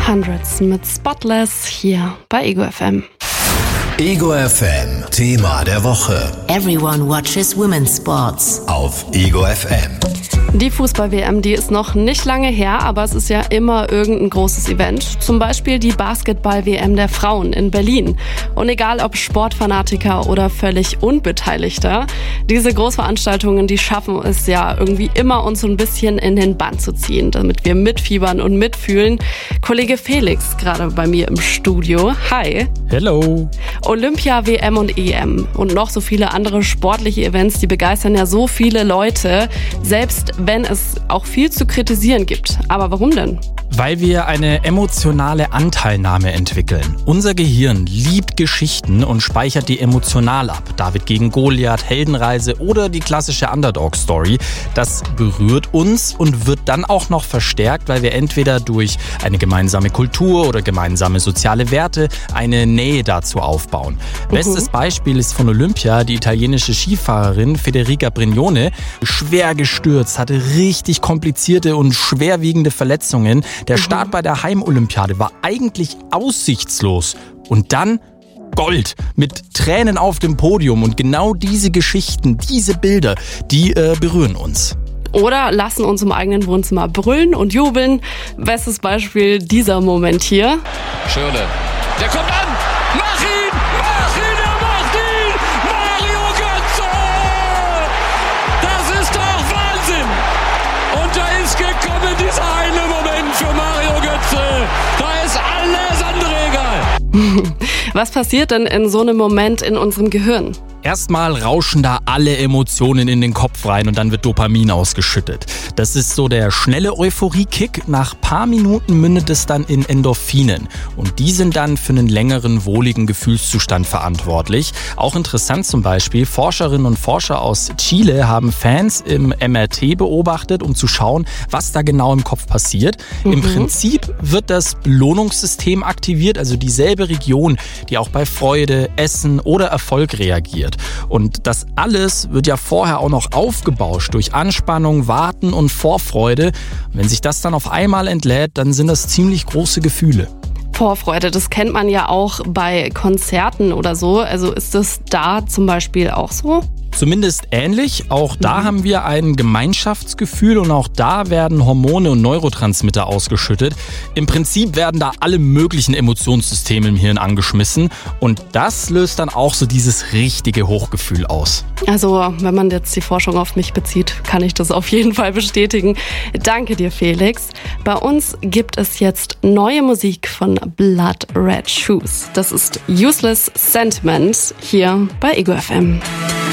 Hundreds mit Spotless hier bei Ego FM. Ego FM, Thema der Woche. Everyone watches women's sports. Auf Ego FM. Die Fußball-WM, die ist noch nicht lange her, aber es ist ja immer irgendein großes Event. Zum Beispiel die Basketball-WM der Frauen in Berlin. Und egal ob Sportfanatiker oder völlig Unbeteiligter, diese Großveranstaltungen, die schaffen es ja irgendwie immer, uns so ein bisschen in den Bann zu ziehen, damit wir mitfiebern und mitfühlen. Kollege Felix, gerade bei mir im Studio. Hi. Hello. Olympia, WM und EM und noch so viele andere sportliche Events, die begeistern ja so viele Leute, selbst wenn es auch viel zu kritisieren gibt. Aber warum denn? Weil wir eine emotionale Anteilnahme entwickeln. Unser Gehirn liebt Geschichten und speichert die emotional ab. David gegen Goliath, Heldenreise oder die klassische Underdog-Story. Das berührt uns und wird dann auch noch verstärkt, weil wir entweder durch eine gemeinsame Kultur oder gemeinsame soziale Werte eine Nähe dazu aufbauen. Bestes Beispiel ist von Olympia die italienische Skifahrerin Federica Brignone. Schwer gestürzt, hatte richtig komplizierte und schwerwiegende Verletzungen. Der Start bei der Heimolympiade war eigentlich aussichtslos. Und dann Gold mit Tränen auf dem Podium. Und genau diese Geschichten, diese Bilder, die berühren uns. Oder lassen uns im eigenen Wohnzimmer brüllen und jubeln. Bestes Beispiel dieser Moment hier. Schöne, der kommt an! Mach ihn! Mach ihn! Er macht ihn! Mario Götze! Das ist doch Wahnsinn! Und da ist gekommen dieser eine Moment für Mario Götze. Da ist alles andere egal. Was passiert denn in so einem Moment in unserem Gehirn? Erstmal rauschen da alle Emotionen in den Kopf rein und dann wird Dopamin ausgeschüttet. Das ist so der schnelle Euphorie-Kick. Nach paar Minuten mündet es dann in Endorphinen. Und die sind dann für einen längeren, wohligen Gefühlszustand verantwortlich. Auch interessant zum Beispiel, Forscherinnen und Forscher aus Chile haben Fans im MRT beobachtet, um zu schauen, was da genau im Kopf passiert. Im Prinzip wird das Belohnungssystem aktiviert, also dieselbe Region, die auch bei Freude, Essen oder Erfolg reagiert. Und das alles wird ja vorher auch noch aufgebauscht durch Anspannung, Warten und Vorfreude. Wenn sich das dann auf einmal entlädt, dann sind das ziemlich große Gefühle. Vorfreude, das kennt man ja auch bei Konzerten oder so. Also ist das da zum Beispiel auch so? Zumindest ähnlich. Auch da haben wir ein Gemeinschaftsgefühl und auch da werden Hormone und Neurotransmitter ausgeschüttet. Im Prinzip werden da alle möglichen Emotionssysteme im Hirn angeschmissen und das löst dann auch so dieses richtige Hochgefühl aus. Also, wenn man jetzt die Forschung auf mich bezieht, kann ich das auf jeden Fall bestätigen. Danke dir, Felix. Bei uns gibt es jetzt neue Musik von Blood Red Shoes. Das ist Useless Sentiment hier bei Ego FM.